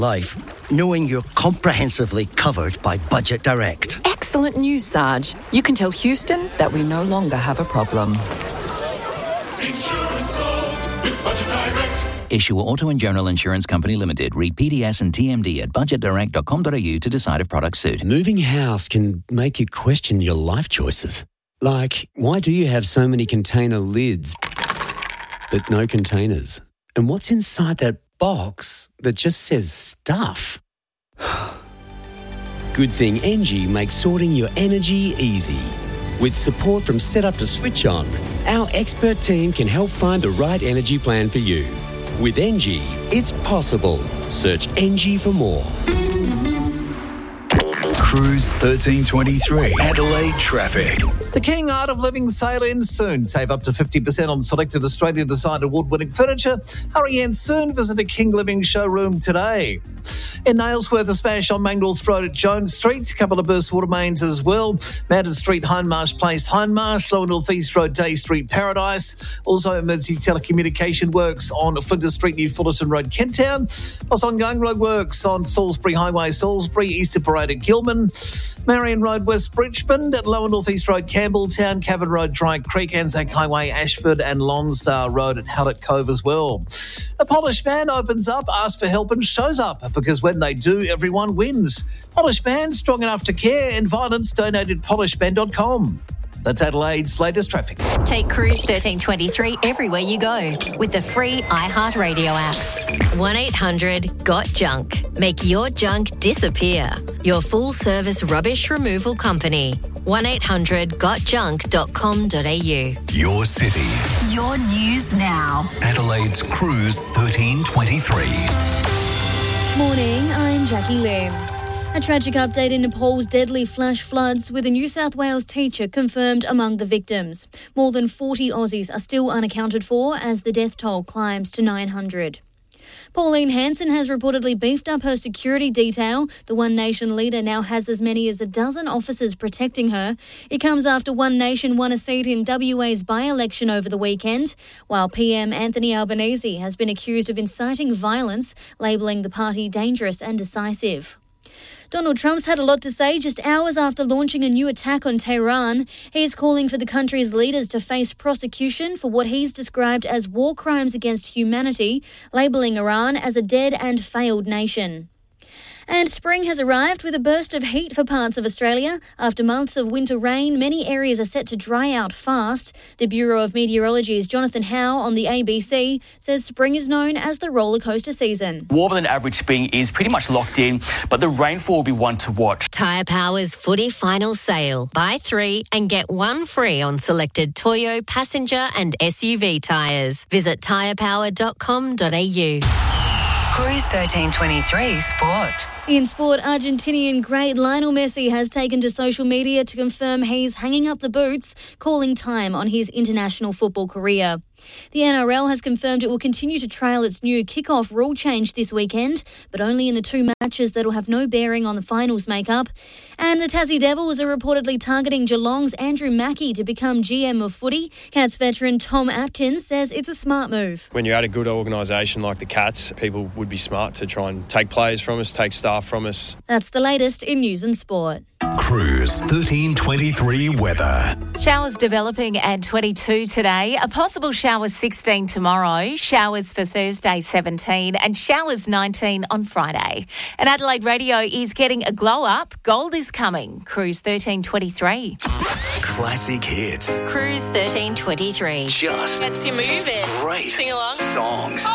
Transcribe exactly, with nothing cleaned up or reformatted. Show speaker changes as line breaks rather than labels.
life, knowing you're comprehensively covered by Budget Direct.
Excellent news, Sarge. You can tell Houston that we no longer have a problem.
Insurance solved with Budget Direct.
Issuer Auto and General Insurance Company Limited. Read P D S and T M D at budget direct dot com dot a u to decide if products suit.
Moving house can make you question your life choices. Like, why do you have so many container lids but no containers? And what's inside that box that just says stuff? Good thing Engie makes sorting your energy easy. With support from Setup to Switch On, our expert team can help find the right energy plan for you. With Engie, it's possible. Search Engie for more.
Cruise thirteen twenty-three. Adelaide traffic.
The King Art of Living sale ends soon. Save up to fifty percent on selected Australian Design Award-winning furniture. Hurry in soon. Visit a King Living showroom today. In Nailsworth, a smash on Mangnorth Road at Jones Street. A couple of burst water mains as well. Madden Street, Hindmarsh Place, Hindmarsh. Lower North East Road, Day Street, Paradise. Also emergency telecommunication works on Flinders Street near Fullerton Road, Kent Town. Plus ongoing road works on Salisbury Highway, Salisbury, Easter Parade at Gilman. Marion Road, West Bridgman. At Lower North East Road, Campbelltown. Cavan Road, Dry Creek. Anzac Highway, Ashford. And Lonsdale Road at Hallett Cove as well. A Polished Man opens up, asks for help and shows up, because when they do, everyone wins. Polished Man, strong enough to care. And violence, donated polished man dot com. That's Adelaide's latest traffic.
Take Cruise thirteen twenty-three everywhere you go with the free iHeartRadio app. one eight hundred got junk. Make your junk disappear. Your full-service rubbish removal company. one eight hundred got junk dot com dot a u.
Your city.
Your news now.
Adelaide's Cruise thirteen twenty-three.
Morning, I'm Jackie Lim. A tragic update in Nepal's deadly flash floods, with a New South Wales teacher confirmed among the victims. More than forty Aussies are still unaccounted for as the death toll climbs to nine hundred. Pauline Hanson has reportedly beefed up her security detail. The One Nation leader now has as many as a dozen officers protecting her. It comes after One Nation won a seat in W A's by-election over the weekend, while P M Anthony Albanese has been accused of inciting violence, labelling the party dangerous and decisive. Donald Trump's had a lot to say just hours after launching a new attack on Tehran. He's calling for the country's leaders to face prosecution for what he's described as war crimes against humanity, labelling Iran as a dead and failed nation. And spring has arrived with a burst of heat for parts of Australia. After months of winter rain, many areas are set to dry out fast. The Bureau of Meteorology's Jonathan Howe on the A B C says spring is known as the roller coaster season.
Warmer than average spring is pretty much locked in, but the rainfall will be one to watch.
Tyre Power's footy final sale. Buy three and get one free on selected Toyo, passenger and S U V tyres. Visit tyre power dot com dot a u.
Cruise thirteen twenty-three Sport.
In sport, Argentinian great Lionel Messi has taken to social media to confirm he's hanging up the boots, calling time on his international football career. The N R L has confirmed it will continue to trial its new kick-off rule change this weekend, but only in the two matches that will have no bearing on the finals makeup. And the Tassie Devils are reportedly targeting Geelong's Andrew Mackie to become G M of footy. Cats veteran Tom Atkins says it's a smart move.
When you're at a good organisation like the Cats, people would be smart to try and take players from us, take staff from us.
That's the latest in news and sport.
Cruise thirteen twenty-three weather.
Showers developing at twenty-two today. A possible shower sixteen tomorrow. Showers for Thursday seventeen and showers nineteen on Friday. And Adelaide Radio is getting a glow up. Gold is coming. Cruise thirteen twenty-three.
Classic hits.
Cruise thirteen twenty-three.
Just
gets you moving.
Great
Sing along.
songs.